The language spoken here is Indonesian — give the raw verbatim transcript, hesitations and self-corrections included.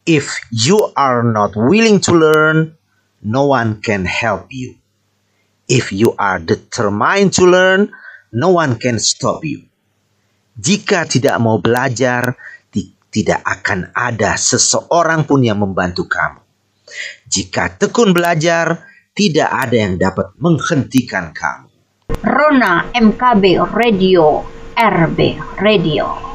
If you are not willing to learn, no one can help you. If you are determined to learn, no one can stop you. Jika tidak mau belajar, ti- tidak akan ada seseorang pun yang membantu kamu. Jika tekun belajar, tidak ada yang dapat menghentikan kamu. Rona M K B Radio, R B Radio.